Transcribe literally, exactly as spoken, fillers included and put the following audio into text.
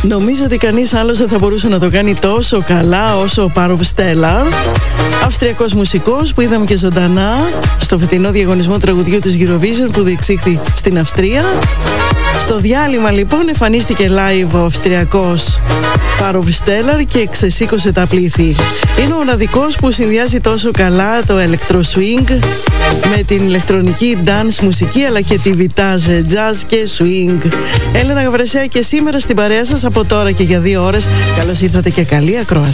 Νομίζω ότι κανείς άλλος δεν θα μπορούσε να το κάνει τόσο καλά όσο ο Πάροβ Στέλλαρ, αυστριακός μουσικός που είδαμε και ζωντανά στο φετινό διαγωνισμό τραγουδιού της Eurovision που διεξήχθη στην Αυστρία. Στο διάλειμμα λοιπόν εμφανίστηκε live ο αυστριακός Πάροβ Στέλλαρ και ξεσήκωσε τα πλήθη. Είναι ο μοναδικός που συνδυάζει τόσο καλά το electro swing με την ηλεκτρονική dance μουσική αλλά και τη βιτάζε jazz και swing. Έλενα Γαβρεσέα και σήμερα στην παρέα σας από τώρα και για δύο ώρες. Καλώς ήρθατε και καλή ακρόαση.